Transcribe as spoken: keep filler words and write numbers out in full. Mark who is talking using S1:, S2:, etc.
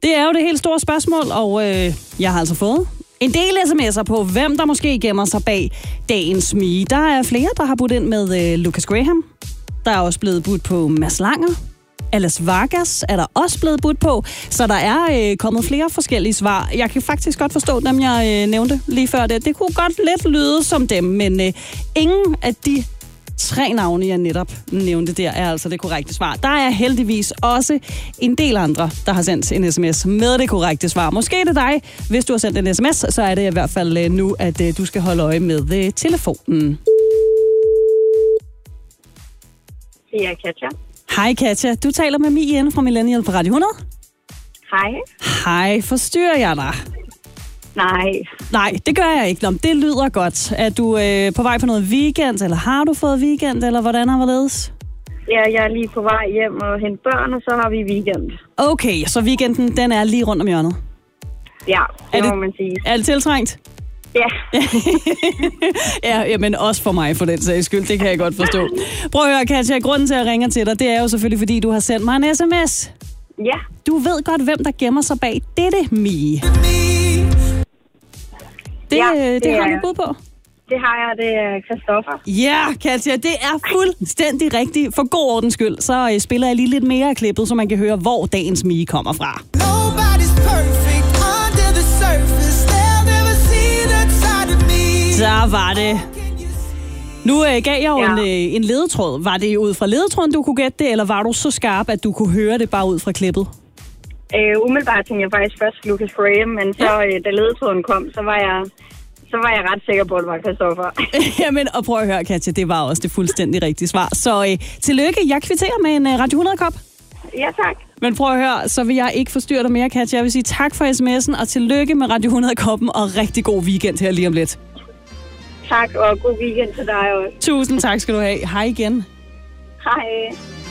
S1: Det er jo det helt store spørgsmål, og øh, jeg har altså fået en del sms'er på, hvem der måske gemmer sig bag dagens smige. Der er flere, der har budt ind med øh, Lucas Graham. Der er også blevet budt på Mads Langer. Alice Vargas er der også blevet budt på, så der er øh, kommet flere forskellige svar. Jeg kan faktisk godt forstå dem, jeg øh, nævnte lige før det. Det kunne godt lidt lyde som dem, men øh, ingen af de tre navne, jeg netop nævnte der, er altså det korrekte svar. Der er heldigvis også en del andre, der har sendt en sms med det korrekte svar. Måske er det dig. Hvis du har sendt en sms, så er det i hvert fald øh, nu, at øh, du skal holde øje med øh, telefonen.
S2: Det er Katja.
S1: Hej Katja, du taler med mig inde fra Millennial på Radio hundrede.
S2: Hej.
S1: Hej, forstyrrer jeg dig?
S2: Nej.
S1: Nej, det gør jeg ikke. Nå, det lyder godt. Er du øh, på vej på noget weekend, eller har du fået weekend, eller hvordan har hvorledes?
S2: Ja, jeg er lige på vej hjem og hente børn, og så har vi weekend.
S1: Okay, så weekenden, den er lige rundt om hjørnet?
S2: Ja, det,
S1: er
S2: må
S1: det
S2: man sige.
S1: Er det tiltrængt?
S2: Ja.
S1: Ja, men også for mig for den sags skyld, det kan jeg godt forstå. Prøv at høre, Katja, grunden til at jeg ringer til dig, det er jo selvfølgelig, fordi du har sendt mig en sms.
S2: Ja.
S1: Du ved godt, hvem der gemmer sig bag dette Mie. Det,
S2: ja,
S1: det, det har du bud på.
S2: Det har jeg, det er Christoffer.
S1: Ja, Katja, det er fuldstændig rigtigt. For god ordens skyld, så uh, spiller jeg lige lidt mere af klippet, så man kan høre, hvor dagens Mie kommer fra. Så var det. Nu uh, gav jeg jo ja. en, uh, en ledetråd. Var det ud fra ledetråden, du kunne gætte det, eller var du så skarp, at du kunne høre det bare ud fra klippet?
S2: Uh, umiddelbart tænkte jeg faktisk først Lucas Graham, men så ja. uh, da ledetråden kom, så var jeg... Så var jeg ret sikker på, at det var Christoffer.
S1: Jamen, og prøv at høre, Katja, det var også det fuldstændig rigtige svar. Så øh, tillykke, jeg kvitterer med en øh, Radio hundrede-kop.
S2: Ja, tak.
S1: Men prøv at høre, så vil jeg ikke forstyrre dig mere, Katja. Jeg vil sige tak for sms'en, og tillykke med Radio hundrede-koppen, og rigtig god weekend her lige om lidt.
S2: Tak, og god weekend til dig også.
S1: Tusind tak skal du have. Hej igen.
S2: Hej.